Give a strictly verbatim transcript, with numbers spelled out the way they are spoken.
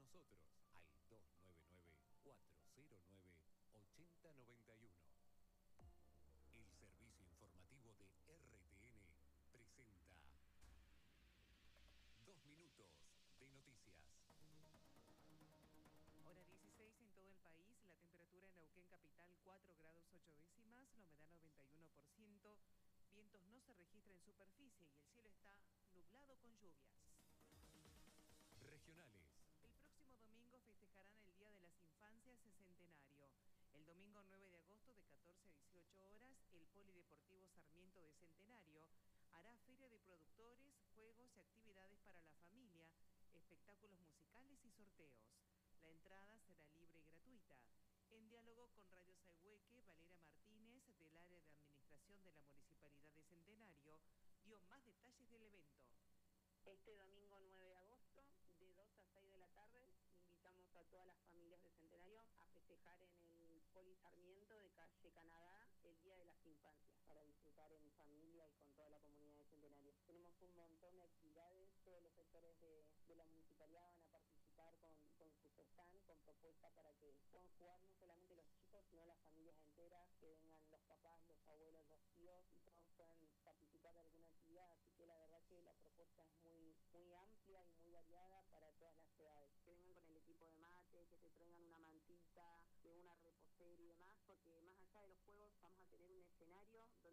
nosotros al dos nueve nueve, cuatro cero nueve, ocho cero nueve uno. El servicio informativo de R T N presenta Dos Minutos de Noticias. Hora dieciséis en todo el país, la temperatura en Neuquén capital cuatro grados ocho décimas, la humedad noventa y uno por ciento, vientos no se registran en superficie y el cielo está nublado con lluvias. Regionales. El próximo domingo festejarán el Día de las Infancias Centenario. El domingo nueve de agosto de catorce a dieciocho horas, el Polideportivo Sarmiento de Centenario hará feria de productores, juegos y actividades para la familia, espectáculos musicales y sorteos. La entrada será libre y gratuita. En diálogo con Radio Sahueque, Valera Martínez, del área de administración de la Municipalidad de Centenario, dio más detalles del evento. Este domingo nueve de agosto, de dos a seis de la tarde, invitamos a todas las familias de Centenario a festejar en el Poli Sarmiento de calle Canadá el Día de las Infancias, para disfrutar en familia y con toda la comunidad de Centenario. Tenemos un montón de actividades, todos los sectores de, de la municipalidad van a participar con, con sus stand, con propuestas para que puedan jugar no solamente los chicos, sino las familias enteras, que vengan los papás, los abuelos, los tíos, y todos puedan participar de alguna actividad, así que la verdad que la propuesta es muy Muy, muy amplia y muy variada para todas las edades. Que vengan con el equipo de mate, que se traigan una mantita, que una reposera y demás, porque más allá de los juegos vamos a tener un escenario donde